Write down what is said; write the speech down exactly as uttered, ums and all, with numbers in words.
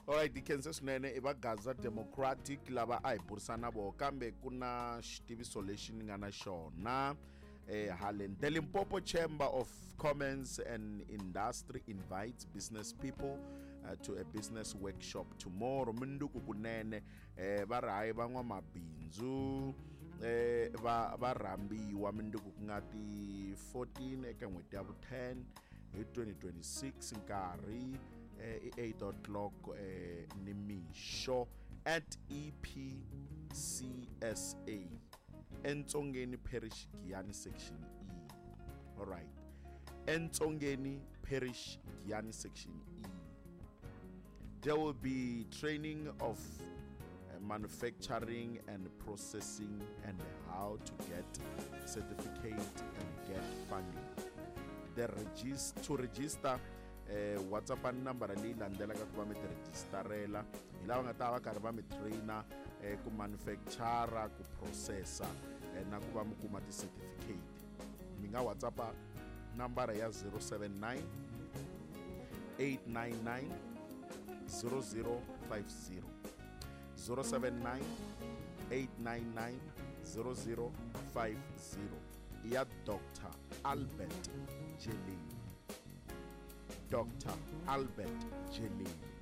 Alright, dikhense swinene i va Gaza Democratic lava a hi burisana vo kambe ku na xitiviso lexi ni nga na xona. Eh, Halen, the Limpopo Chamber of Commerce and Industry invites business people uh, to a business workshop tomorrow. Munduku kunene eh va ri hayi van'wamabindzu eh va va rambiwa munduku ku nga ti fourteen eka n'hweti ya vu ten hi twenty twenty-six nkarhi eh eight o'clock eh nimixo at E P C S A Entsongeni Parish Giyani Section E. All right. Entsongeni Parish Giyani Section E. There will be training of uh, manufacturing and processing and how to get certificate and get funding. The regist to register uh, WhatsApp number leyi landzelaka ku va mi registerela hi lava nga ta va karhi va mi trainer eh ku manufacturer ku processa eh, na ku va mi kuma ti certificate. Mi nga WhatsApp number ya zero seven nine eight nine nine zero zero five zero zero seven nine eight nine nine zero zero five zero ya Doctor Albert Jeleni. Doctor Albert Jeleni.